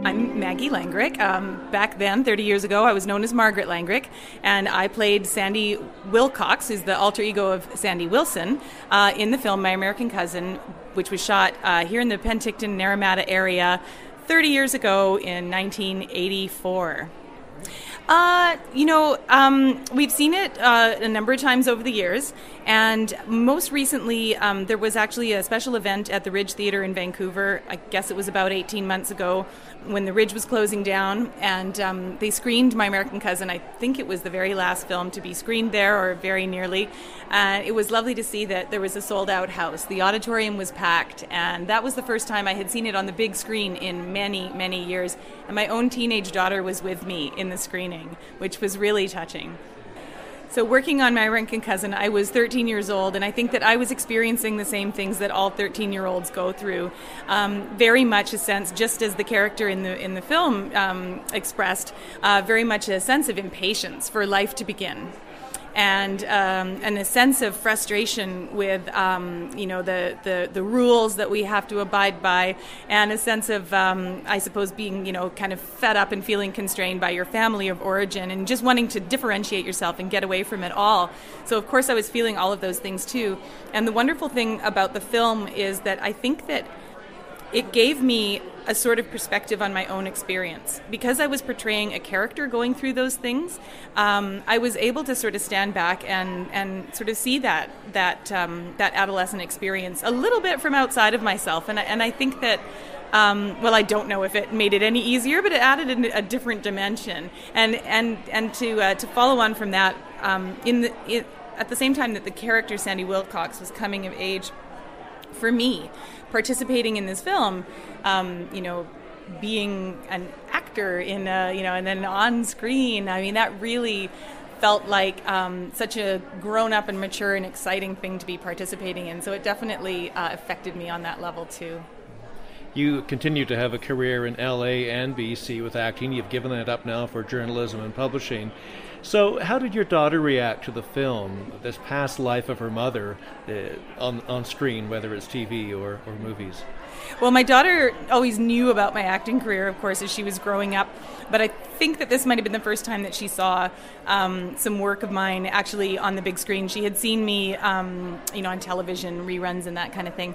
I'm Maggie Langrick. Back then, 30 years ago, I was known as Margaret Langrick, and I played Sandy Wilcox, who's the alter ego of Sandy Wilson, in the film My American Cousin, which was shot here in the Penticton, Naramata area 30 years ago in 1984. We've seen it a number of times over the years, and most recently there was actually a special event at the Ridge Theatre in Vancouver. I guess it was about 18 months ago when the Ridge was closing down, and they screened My American Cousin. I think it was the very last film to be screened there, or very nearly. It was lovely to see that there was a sold-out house. The auditorium was packed, and that was the first time I had seen it on the big screen in many, many years. And my own teenage daughter was with me in the screening, which was really touching. So working on My American Cousin, I was 13 years old, and I think that I was experiencing the same things that all 13-year-olds go through. Very much a sense, just as the character in the film expressed, very much a sense of impatience for life to begin. And a sense of frustration with, the rules that we have to abide by, and a sense of, I suppose, being, kind of fed up and feeling constrained by your family of origin, and just wanting to differentiate yourself and get away from it all. So, of course, I was feeling all of those things too. And the wonderful thing about the film is that I think that it gave me a sort of perspective on my own experience. Because I was portraying a character going through those things, I was able to sort of stand back and sort of see that adolescent experience a little bit from outside of myself. And I think that, I don't know if it made it any easier, but it added a different dimension. And to follow on from that, at the same time that the character Sandy Wilcox was coming of age, for me, participating in this film, being an actor in and then on screen, I mean, that really felt like such a grown-up and mature and exciting thing to be participating in. So it definitely affected me on that level too. You continue to have a career in LA and BC with acting. You've given that up now for journalism and publishing. So how did your daughter react to the film, this past life of her mother on screen, whether it's TV or movies? Well, my daughter always knew about my acting career, of course, as she was growing up. But I think that this might have been the first time that she saw some work of mine actually on the big screen. She had seen me, on television, reruns and that kind of thing.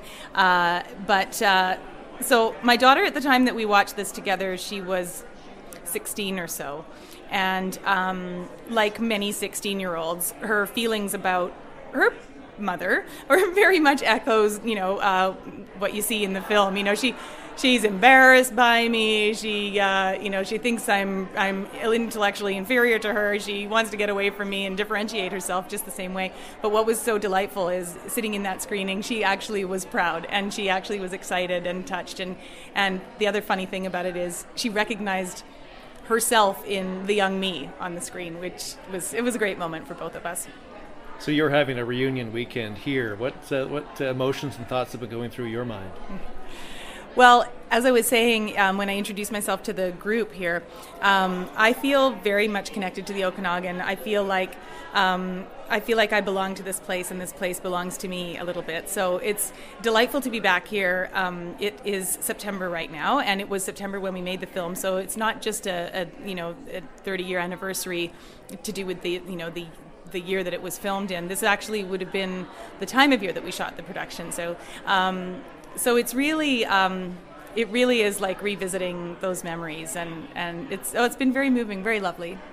So my daughter, at the time that we watched this together, she was 16 or so. And like many 16-year-olds, her feelings about her mother are very much echoes, what you see in the film. She's embarrassed by me. She thinks I'm intellectually inferior to her. She wants to get away from me and differentiate herself just the same way. But what was so delightful is sitting in that screening, she actually was proud, and she actually was excited and touched. And the other funny thing about it is she recognized herself in the young me on the screen, which was a great moment for both of us. So you're having a reunion weekend here. What emotions and thoughts have been going through your mind? Well, as I was saying when I introduced myself to the group here, I feel very much connected to the Okanagan. I feel like I belong to this place, and this place belongs to me a little bit. So it's delightful to be back here. It is September right now, and it was September when we made the film. So it's not just a 30-year anniversary to do with the year that it was filmed in. This actually would have been the time of year that we shot the production. So it's really, it really is like revisiting those memories, and it's been very moving, very lovely.